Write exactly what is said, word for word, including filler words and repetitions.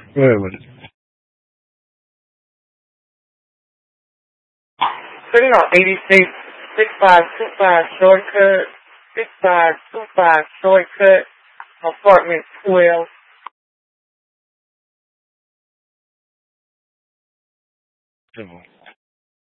Go ahead with it. Sitting on eighty-six, six five two five shortcut, six five two five shortcut, apartment twelve. Simple.